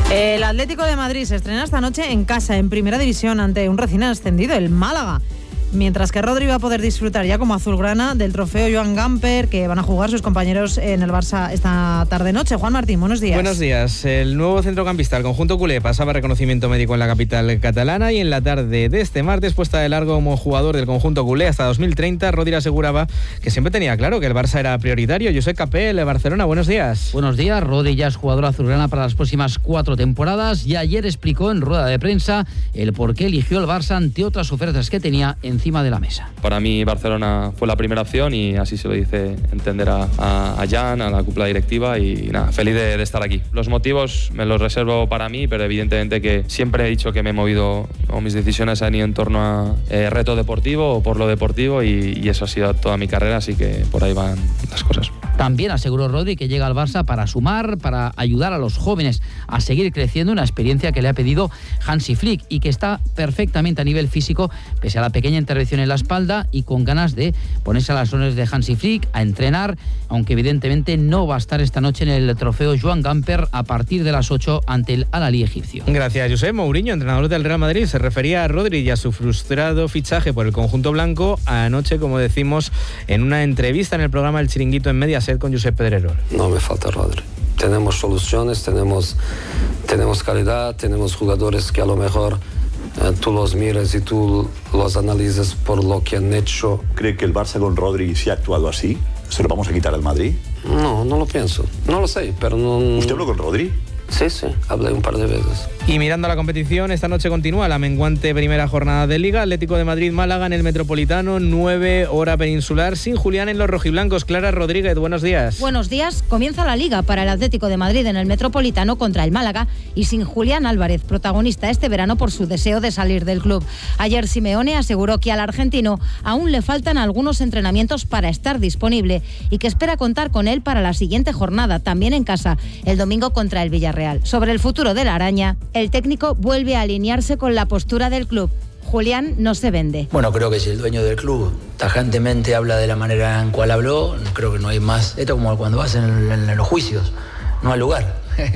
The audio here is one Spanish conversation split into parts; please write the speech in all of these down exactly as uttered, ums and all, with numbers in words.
El Atlético de Madrid se estrena esta noche en casa, en Primera División, ante un recién ascendido, el Málaga. Mientras que Rodri va a poder disfrutar ya como azulgrana del trofeo Joan Gamper, que van a jugar sus compañeros en el Barça esta tarde-noche. Juan Martín, buenos días. Buenos días. El nuevo centrocampista del conjunto culé pasaba reconocimiento médico en la capital catalana y en la tarde de este martes, puesta de largo como jugador del conjunto culé hasta dos mil treinta, Rodri aseguraba que siempre tenía claro que el Barça era prioritario. Josep Capel, de Barcelona, buenos días. Buenos días. Rodri ya es jugador azulgrana para las próximas cuatro temporadas y ayer explicó en rueda de prensa el por qué eligió el Barça ante otras ofertas que tenía encima de la mesa. Para mí Barcelona fue la primera opción y así se lo hice entender a, a, a Jan, a la cúpula directiva y nada, feliz de, de estar aquí. Los motivos me los reservo para mí, pero evidentemente que siempre he dicho que me he movido o mis decisiones han ido en torno a eh, reto deportivo o por lo deportivo y, y eso ha sido toda mi carrera, así que por ahí van las cosas. También aseguró Rodri que llega al Barça para sumar, para ayudar a los jóvenes a seguir creciendo, una experiencia que le ha pedido Hansi Flick y que está perfectamente a nivel físico, pese a la pequeña intervención en la espalda y con ganas de ponerse a las órdenes de Hansi Flick, a entrenar, aunque evidentemente no va a estar esta noche en el trofeo Joan Gamper a partir de las ocho ante el Al-Ahly egipcio. Gracias, José. Mourinho, entrenador del Real Madrid, se refería a Rodri y a su frustrado fichaje por el conjunto blanco anoche, como decimos, en una entrevista en el programa El Chiringuito en Mediaset con Josep Pedrerol. No me falta Rodri. Tenemos soluciones, tenemos, tenemos calidad, tenemos jugadores que a lo mejor eh, tú los miras y tú los analizas por lo que han hecho. ¿Cree que el Barça con Rodri, si ha actuado así, se lo vamos a quitar al Madrid? No, no lo pienso. No lo sé, pero no... ¿Usted habló con Rodri? Sí, sí, hablé un par de veces. Y mirando a la competición, esta noche continúa la menguante primera jornada de Liga. Atlético de Madrid-Málaga en el Metropolitano, nueve hora peninsular, sin Julián en los rojiblancos. Clara Rodríguez, buenos días. Buenos días. Comienza la Liga para el Atlético de Madrid en el Metropolitano contra el Málaga y sin Julián Álvarez, protagonista este verano por su deseo de salir del club. Ayer Simeone aseguró que al argentino aún le faltan algunos entrenamientos para estar disponible y que espera contar con él para la siguiente jornada, también en casa, el domingo contra el Villarreal. Sobre el futuro de la araña, el técnico vuelve a alinearse con la postura del club. Julián no se vende. Bueno, creo que si el dueño del club tajantemente habla de la manera en cual habló, creo que no hay más. Esto es como cuando vas en, en, en los juicios, no hay lugar.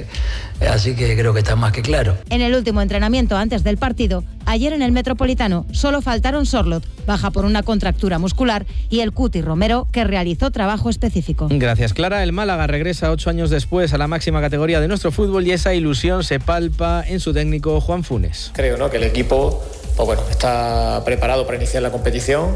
Así que creo que está más que claro. En el último entrenamiento antes del partido, ayer en el Metropolitano, solo faltaron Sorloth, baja por una contractura muscular, y el Cuti Romero, que realizó trabajo específico. Gracias, Clara. El Málaga regresa ocho años después a la máxima categoría de nuestro fútbol y esa ilusión se palpa en su técnico Juan Funes. Creo, ¿no?, que el equipo pues bueno, está preparado para iniciar la competición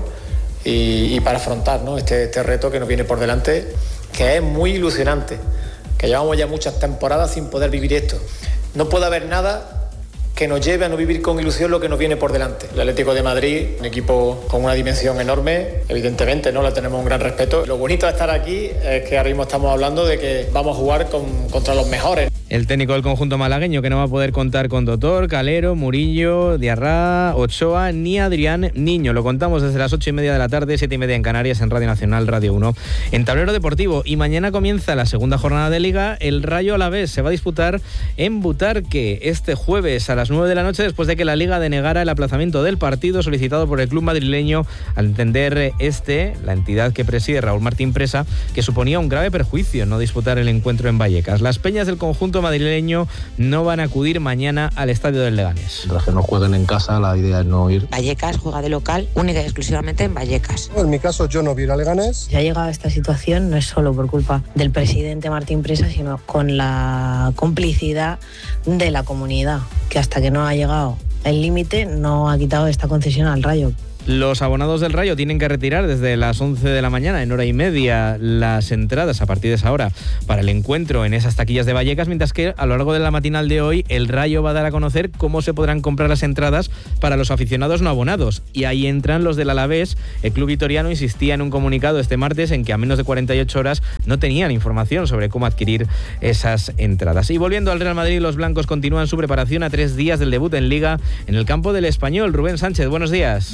y, y para afrontar, ¿no?, este, este reto que nos viene por delante, que es muy ilusionante. Que llevamos ya muchas temporadas sin poder vivir esto. No puede haber nada que nos lleve a no vivir con ilusión lo que nos viene por delante. El Atlético de Madrid, un equipo con una dimensión enorme, evidentemente no le tenemos un gran respeto. Lo bonito de estar aquí es que ahora mismo estamos hablando de que vamos a jugar con, contra los mejores. El técnico del conjunto malagueño que no va a poder contar con Dotor, Calero, Murillo, Diarra, Ochoa ni Adrián Niño. Lo contamos desde las ocho y media de la tarde, siete y media en Canarias, en Radio Nacional, Radio uno, en Tablero Deportivo. Y mañana comienza la segunda jornada de Liga. El Rayo Alavés se va a disputar en Butarque este jueves a las nueve de la noche, después de que la Liga denegara el aplazamiento del partido solicitado por el club madrileño, al entender este, la entidad que preside Raúl Martín Presa, que suponía un grave perjuicio no disputar el encuentro en Vallecas. Las peñas del conjunto madrileño no van a acudir mañana al estadio del Leganés. Mientras que no jueguen en casa, la idea es no ir. Vallecas juega de local única y exclusivamente en Vallecas. En mi caso yo no voy a ir a Leganés. Si ha llegado a esta situación no es solo por culpa del presidente Martín Presa, sino con la complicidad de la comunidad, que hasta que no ha llegado el límite no ha quitado esta concesión al Rayo. Los abonados del Rayo tienen que retirar desde las once de la mañana, en hora y media, las entradas a partir de esa hora para el encuentro en esas taquillas de Vallecas, mientras que a lo largo de la matinal de hoy el Rayo va a dar a conocer cómo se podrán comprar las entradas para los aficionados no abonados. Y ahí entran los del Alavés. El club vitoriano insistía en un comunicado este martes en que a menos de cuarenta y ocho horas no tenían información sobre cómo adquirir esas entradas. Y volviendo al Real Madrid, los blancos continúan su preparación a tres días del debut en Liga en el campo del Español. Rubén Sánchez, buenos días. Buenos días.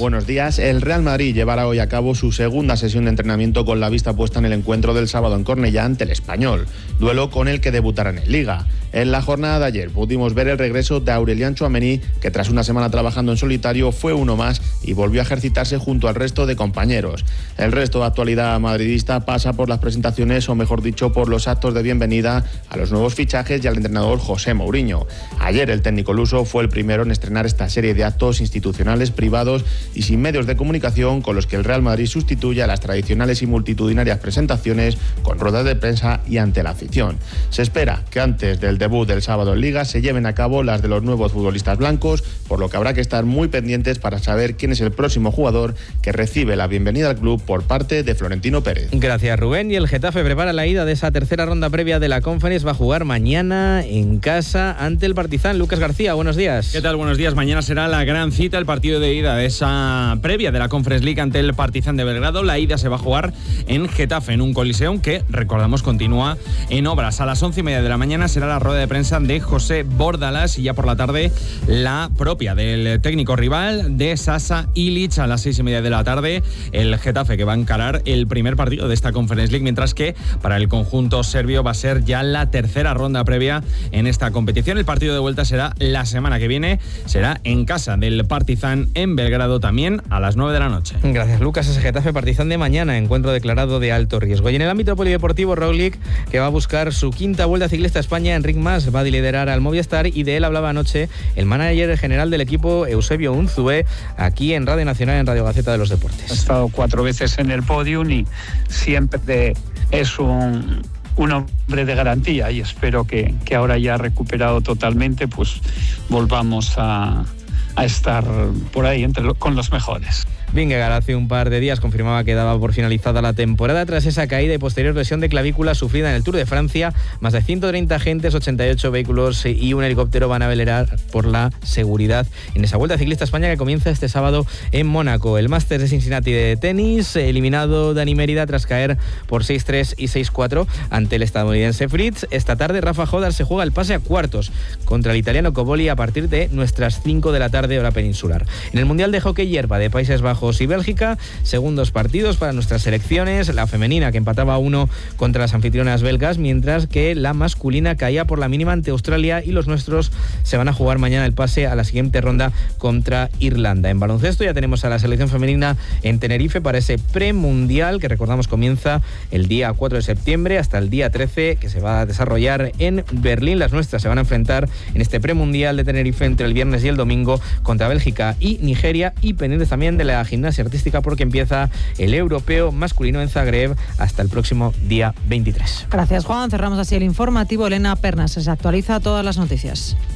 días, el Real Madrid llevará hoy a cabo su segunda sesión de entrenamiento con la vista puesta en el encuentro del sábado en Cornellá ante el Español, duelo con el que debutarán en Liga. En la jornada de ayer pudimos ver el regreso de Aurelian Tchouaméni, que tras una semana trabajando en solitario fue uno más y volvió a ejercitarse junto al resto de compañeros. El resto de actualidad madridista pasa por las presentaciones, o mejor dicho, por los actos de bienvenida a los nuevos fichajes y al entrenador José Mourinho. Ayer el técnico luso fue el primero en estrenar esta serie de actos institucionales, privados y sin medios de comunicación, con los que el Real Madrid sustituye a las tradicionales y multitudinarias presentaciones con ruedas de prensa y ante la afición. Se espera que antes del debut del sábado en Liga se lleven a cabo las de los nuevos futbolistas blancos, por lo que habrá que estar muy pendientes para saber quién es el próximo jugador que recibe la bienvenida al club por parte de Florentino Pérez. Gracias, Rubén. Y el Getafe prepara la ida de esa tercera ronda previa de la Conference. Va a jugar mañana en casa ante el Partizan. Lucas García, buenos días. ¿Qué tal? Buenos días. Mañana será la gran cita, el partido de ida de esa previa de la Conference League ante el Partizan de Belgrado. La ida se va a jugar en Getafe, en un coliseum que, recordamos, continúa en obras. A las once y media de la mañana será la rueda de prensa de José Bordalas, y ya por la tarde la propia del técnico rival, de Sasa Ilic. A las seis y media de la tarde el Getafe, que va a encarar el primer partido de esta Conference League, mientras que para el conjunto serbio va a ser ya la tercera ronda previa en esta competición. El partido de vuelta será la semana que viene, será en casa del Partizan en Belgrado, también a las nueve de la noche. Gracias, Lucas. Ese Getafe Partizan de mañana, encuentro declarado de alto riesgo. Y en el ámbito polideportivo, Roglic, que va a buscar su quinta Vuelta Ciclista a España, Enric Mas va a liderar al Movistar, y de él hablaba anoche el manager general del equipo, Eusebio Unzué, aquí en Radio Nacional, en Radio Gaceta de los Deportes. Ha estado cuatro veces en el podium y siempre es un, un hombre de garantía, y espero que, que ahora ya recuperado totalmente, pues volvamos a, a estar por ahí entre lo, con los mejores. Vingegaard hace un par de días confirmaba que daba por finalizada la temporada tras esa caída y posterior lesión de clavícula sufrida en el Tour de Francia. Más de ciento treinta agentes, ochenta y ocho vehículos y un helicóptero van a velar por la seguridad en esa Vuelta Ciclista a España que comienza este sábado en Mónaco. El Masters de Cincinnati de tenis, eliminado Dani Mérida tras caer por seis tres y seis cuatro ante el estadounidense Fritz. Esta tarde Rafa Jodar se juega el pase a cuartos contra el italiano Coboli a partir de nuestras cinco de la tarde, hora peninsular. En el Mundial de Hockey Hierba de Países Bajos y Bélgica, segundos partidos para nuestras selecciones, la femenina que empataba a uno contra las anfitrionas belgas, mientras que la masculina caía por la mínima ante Australia, y los nuestros se van a jugar mañana el pase a la siguiente ronda contra Irlanda. En baloncesto ya tenemos a la selección femenina en Tenerife para ese premundial que, recordamos, comienza el día cuatro de septiembre hasta el día trece, que se va a desarrollar en Berlín. Las nuestras se van a enfrentar en este premundial de Tenerife entre el viernes y el domingo contra Bélgica y Nigeria, y pendientes también de la gimnasia artística porque empieza el europeo masculino en Zagreb hasta el próximo día veintitrés. Gracias, Juan. Cerramos así el informativo. Elena Pernas se actualiza todas las noticias.